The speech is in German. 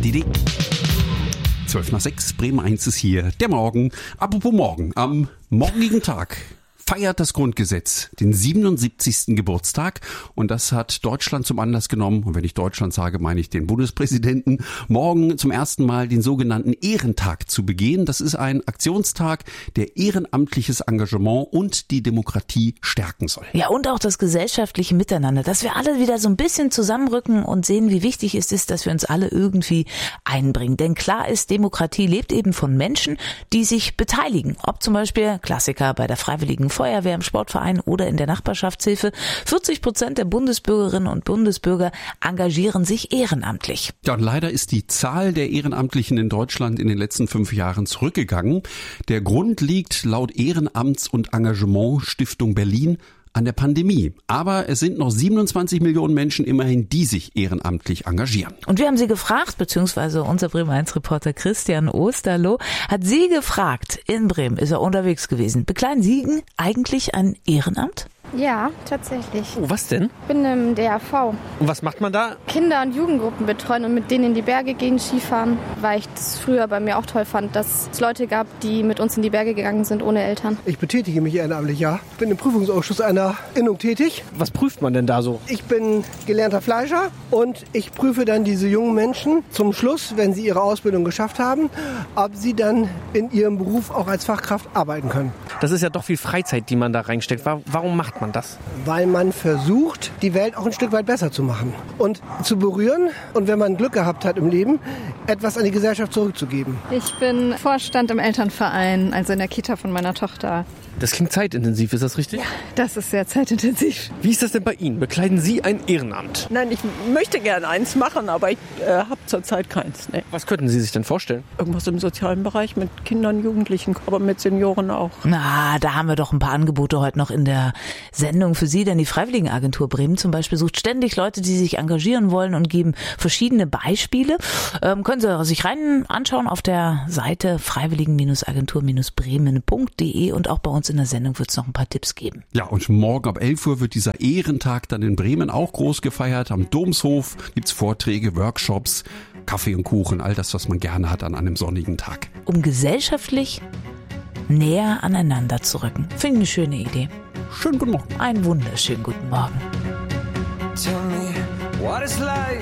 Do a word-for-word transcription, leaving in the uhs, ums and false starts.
D D. zwölf nach sechs, Bremen eins ist hier. Der Morgen. Apropos Morgen. Am morgigen Tag feiert das Grundgesetz den siebenundsiebzigsten Geburtstag und das hat Deutschland zum Anlass genommen, und wenn ich Deutschland sage, meine ich den Bundespräsidenten, morgen zum ersten Mal den sogenannten Ehrentag zu begehen. Das ist ein Aktionstag, der ehrenamtliches Engagement und die Demokratie stärken soll. Ja, und auch das gesellschaftliche Miteinander, dass wir alle wieder so ein bisschen zusammenrücken und sehen, wie wichtig es ist, dass wir uns alle irgendwie einbringen. Denn klar ist, Demokratie lebt eben von Menschen, die sich beteiligen. Ob zum Beispiel Klassiker bei der Freiwilligen Feuerwehr, im Sportverein oder in der Nachbarschaftshilfe. vierzig Prozent der Bundesbürgerinnen und Bundesbürger engagieren sich ehrenamtlich. Ja, und leider ist die Zahl der Ehrenamtlichen in Deutschland in den letzten fünf Jahren zurückgegangen. Der Grund liegt laut Ehrenamts- und Engagementstiftung Berlin an der Pandemie. Aber es sind noch siebenundzwanzig Millionen Menschen immerhin, die sich ehrenamtlich engagieren. Und wir haben sie gefragt, beziehungsweise unser Bremen eins Reporter Christian Osterloh hat sie gefragt. In Bremen ist er unterwegs gewesen. Bekleiden Sie eigentlich ein Ehrenamt? Ja, tatsächlich. Oh, was denn? Ich bin im D A V. Und was macht man da? Kinder- und Jugendgruppen betreuen und mit denen in die Berge gehen, Skifahren, weil ich das früher bei mir auch toll fand, dass es Leute gab, die mit uns in die Berge gegangen sind ohne Eltern. Ich betätige mich ehrenamtlich, ja. Ich bin im Prüfungsausschuss einer Innung tätig. Was prüft man denn da so? Ich bin gelernter Fleischer und ich prüfe dann diese jungen Menschen zum Schluss, wenn sie ihre Ausbildung geschafft haben, ob sie dann in ihrem Beruf auch als Fachkraft arbeiten können. Das ist ja doch viel Freizeit, die man da reinsteckt. Warum macht man das? Weil man versucht, die Welt auch ein Stück weit besser zu machen und zu berühren und wenn man Glück gehabt hat im Leben, etwas an die Gesellschaft zurückzugeben. Ich bin Vorstand im Elternverein, also in der Kita von meiner Tochter. Das klingt zeitintensiv, ist das richtig? Ja, das ist sehr zeitintensiv. Wie ist das denn bei Ihnen? Bekleiden Sie ein Ehrenamt? Nein, ich möchte gerne eins machen, aber ich äh, habe zurzeit keins. Nee. Was könnten Sie sich denn vorstellen? Irgendwas im sozialen Bereich mit Kindern, Jugendlichen, aber mit Senioren auch. Na, da haben wir doch ein paar Angebote heute noch in der Sendung für Sie, denn die Freiwilligenagentur Bremen zum Beispiel sucht ständig Leute, die sich engagieren wollen und geben verschiedene Beispiele. Ähm, können Sie sich rein anschauen auf der Seite freiwilligen-agentur bremen punkt de und auch bei uns in der Sendung wird es noch ein paar Tipps geben. Ja, und morgen ab elf Uhr wird dieser Ehrentag dann in Bremen auch groß gefeiert. Am Domshof gibt's Vorträge, Workshops, Kaffee und Kuchen, all das, was man gerne hat an einem sonnigen Tag. Um gesellschaftlich näher aneinander zu rücken. Finde ich eine schöne Idee. Schönen guten Morgen. Einen wunderschönen guten Morgen. Tell me, what is life?